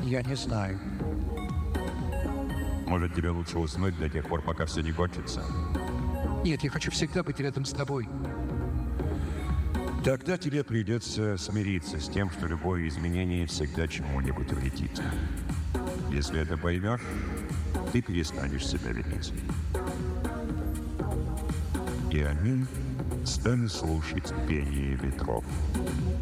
Я не знаю. Может, тебе лучше уснуть до тех пор, пока все не кончится? Нет, я хочу всегда быть рядом с тобой. Тогда тебе придется смириться с тем, что любое изменение всегда чему-нибудь вредит. Если это поймешь, ты перестанешь себя винить. И они стали слушать пение ветров.